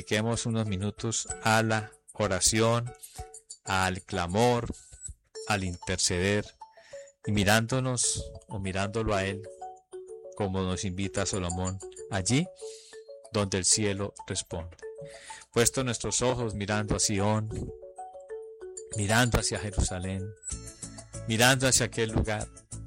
dediquemos unos minutos a la oración, al clamor, al interceder, y mirándonos o mirándolo a Él, como nos invita Salomón, allí donde el cielo responde. Puesto nuestros ojos mirando a Sion, mirando hacia Jerusalén, mirando hacia aquel lugar,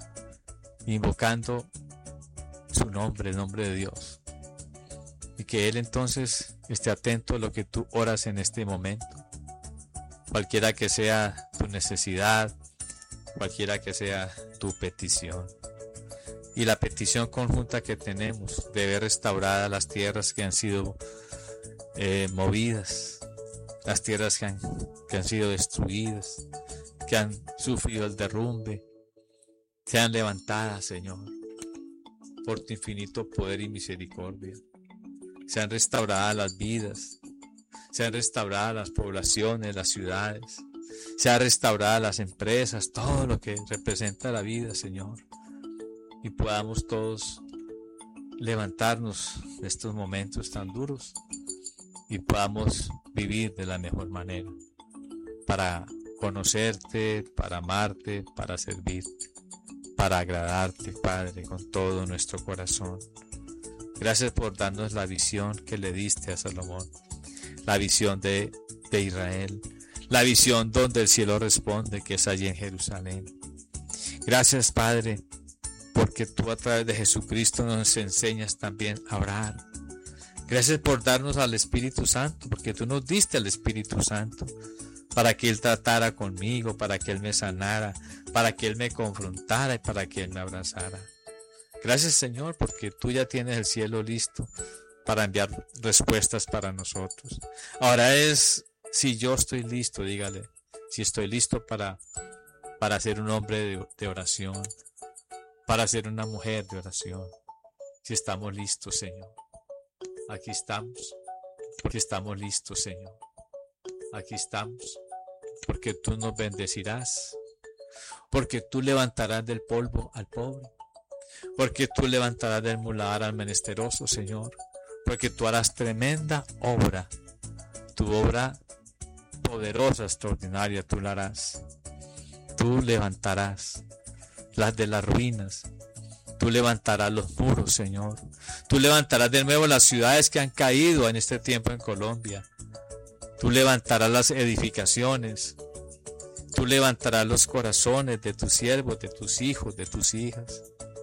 invocando su nombre, el nombre de Dios, y que Él entonces esté atento a lo que tú oras en este momento, cualquiera que sea tu necesidad, cualquiera que sea tu petición. Y la petición conjunta que tenemos de ver restauradas las tierras que han sido movidas, las tierras que han sido destruidas, que han sufrido el derrumbe, sean levantadas, Señor, por tu infinito poder y misericordia. Sean restauradas las vidas, sean restauradas las poblaciones, las ciudades, sean restauradas las empresas, todo lo que representa la vida, Señor. Y podamos todos levantarnos de estos momentos tan duros y podamos vivir de la mejor manera para conocerte, para amarte, para servirte, para agradarte, Padre, con todo nuestro corazón. Gracias por darnos la visión que le diste a Salomón, la visión de Israel, la visión donde el cielo responde, que es allí en Jerusalén. Gracias, Padre, porque tú a través de Jesucristo nos enseñas también a orar. Gracias por darnos al Espíritu Santo, porque tú nos diste al Espíritu Santo para que Él tratara conmigo, para que Él me sanara, para que Él me confrontara y para que Él me abrazara. Gracias, Señor, porque tú ya tienes el cielo listo para enviar respuestas para nosotros. Ahora es si yo estoy listo, dígale, si estoy listo para ser un hombre de oración, para ser una mujer de oración. Si estamos listos, Señor. Aquí estamos, porque estamos listos, Señor. Aquí estamos, porque tú nos bendecirás, porque tú levantarás del polvo al pobre, porque tú levantarás del muladar al menesteroso, Señor, porque tú harás tremenda obra, tu obra poderosa, extraordinaria, tú la harás. Tú levantarás las de las ruinas, tú levantarás los muros, Señor, tú levantarás de nuevo las ciudades que han caído en este tiempo en Colombia, tú levantarás las edificaciones, tú levantarás los corazones de tus siervos, de tus hijos, de tus hijas.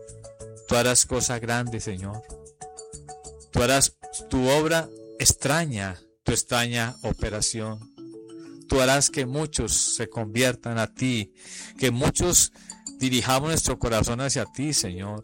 Tú harás cosas grandes, Señor. Tú harás tu obra extraña, tu extraña operación. Tú harás que muchos se conviertan a ti, que muchos dirijamos nuestro corazón hacia ti, Señor.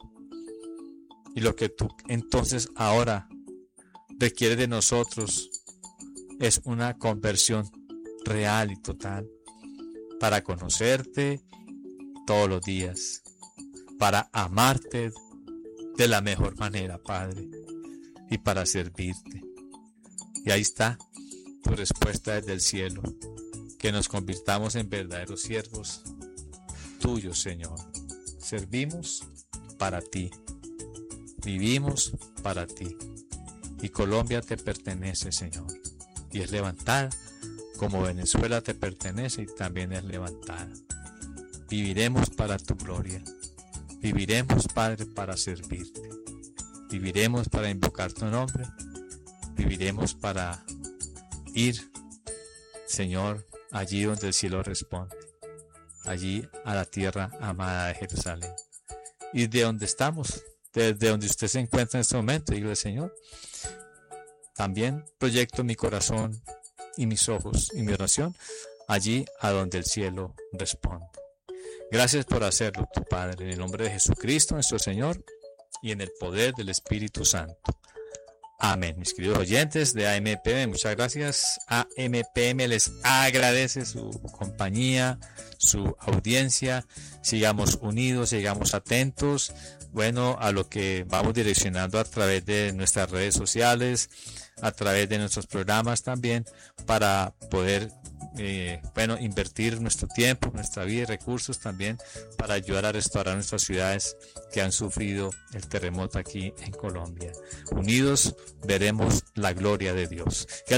Y lo que tú entonces ahora requieres de nosotros es una conversión real y total para conocerte todos los días, para amarte de la mejor manera, Padre, y para servirte. Y ahí está tu respuesta desde el cielo, que nos convirtamos en verdaderos siervos tuyos, Señor. Servimos para ti, vivimos para ti, y Colombia te pertenece, Señor, y es levantada como Venezuela te pertenece y también es levantada. Viviremos para tu gloria, viviremos, Padre, para servirte, viviremos para invocar tu nombre, viviremos para ir, Señor, allí donde el cielo responde, allí a la tierra amada de Jerusalén. Y de donde estamos, desde donde usted se encuentra en este momento, dígale, Señor, también proyecto mi corazón y mis ojos y mi oración allí a donde el cielo responde. Gracias por hacerlo, tu Padre, en el nombre de Jesucristo, nuestro Señor, y en el poder del Espíritu Santo. Amén. Mis queridos oyentes de AMPM, muchas gracias. AMPM les agradece su compañía, su audiencia. Sigamos unidos, sigamos atentos, a lo que vamos direccionando a través de nuestras redes sociales, a través de nuestros programas también, para poder invertir nuestro tiempo, nuestra vida y recursos también para ayudar a restaurar nuestras ciudades que han sufrido el terremoto aquí en Colombia. Unidos veremos la gloria de Dios.